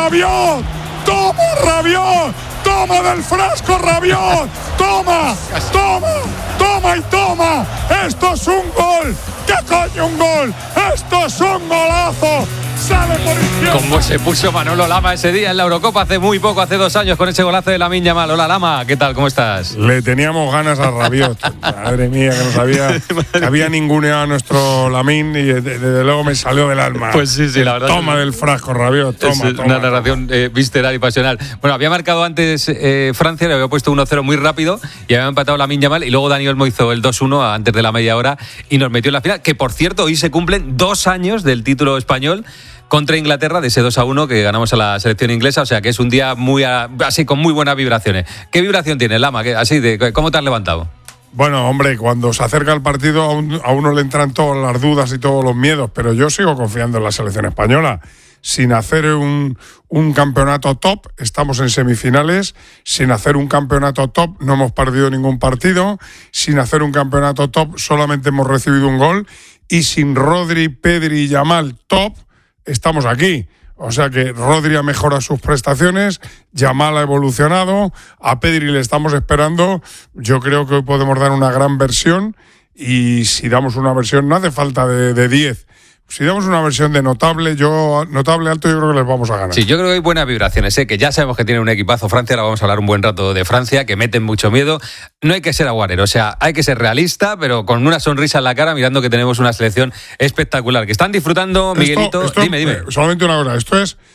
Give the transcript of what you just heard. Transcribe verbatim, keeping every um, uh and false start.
Rabiot! ¡Toma, Rabiot! ¡Toma del frasco, Rabiot! ¡Toma! ¡Toma! ¡Toma y toma! ¡Esto es un gol! ¿Qué coño un gol? ¡Esto es un golazo! ¡Sale por izquierda! Como se puso Manolo Lama ese día en la Eurocopa hace muy poco, hace dos años, con ese golazo de Lamine Yamal. Hola, Lama, ¿qué tal? ¿Cómo estás? Le teníamos ganas a Rabiot. Madre mía, que no sabía que había ninguneado a nuestro Lamine y desde luego me salió del alma. Pues sí, sí, la verdad. Toma es, del frasco, Rabiot, toma, es toma. una narración eh, visceral y pasional. Bueno, había marcado antes eh, Francia, le había puesto uno cero muy rápido y había empatado Lamine Yamal y luego Dani Olmo hizo el dos uno antes de la media hora y nos metió en la final, que por cierto hoy se cumplen dos años del título español contra Inglaterra, de ese dos a uno que ganamos a la selección inglesa, o sea que es un día muy así con muy buenas vibraciones. ¿Qué vibración tiene, Lama? Así de ¿cómo te has levantado? Bueno, hombre, cuando se acerca el partido a, un, a uno le entran todas las dudas y todos los miedos, pero yo sigo confiando en la selección española. Sin hacer un, un campeonato top, estamos en semifinales. Sin hacer un campeonato top, no hemos perdido ningún partido. Sin hacer un campeonato top, solamente hemos recibido un gol. Y sin Rodri, Pedri y Yamal top, estamos aquí. O sea que Rodri ha mejorado sus prestaciones, Yamal ha evolucionado, a Pedri le estamos esperando. Yo creo que hoy podemos dar una gran versión y si damos una versión, no hace falta de diez. Si damos una versión de notable, yo notable alto, yo creo que les vamos a ganar. Sí, yo creo que hay buenas vibraciones, ¿eh? Que ya sabemos que tiene un equipazo Francia, ahora vamos a hablar un buen rato de Francia, que meten mucho miedo. No hay que ser aguarero, o sea, hay que ser realista, pero con una sonrisa en la cara, mirando que tenemos una selección espectacular, que están disfrutando, Miguelito. Esto, esto, dime, dime. Eh, solamente una cosa, esto es